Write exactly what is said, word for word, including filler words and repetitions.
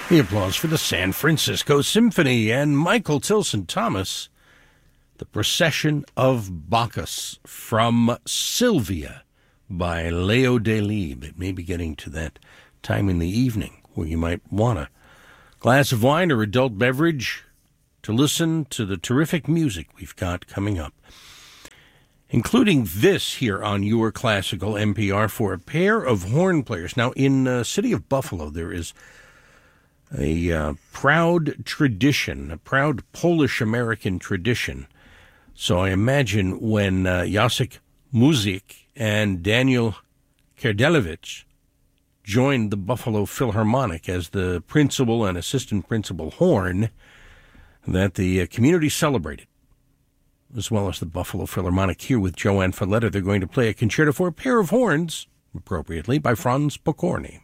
The applause for the San Francisco Symphony and Michael Tilson Thomas, The Procession of Bacchus from Sylvia by Leo Delibes. It may be getting to that time in the evening where you might want a glass of wine or adult beverage to listen to the terrific music we've got coming up, including this here on Your Classical N P R for a pair of horn players. Now, in the city of Buffalo, there is a uh, proud tradition, a proud Polish-American tradition. So I imagine when uh, Jacek Muzik and Daniel Kerdelewicz joined the Buffalo Philharmonic as the principal and assistant principal horn, that the uh, community celebrated, as well as the Buffalo Philharmonic here with Joanne Falletta. They're going to play a concerto for a pair of horns, appropriately, by Franz Pokorny.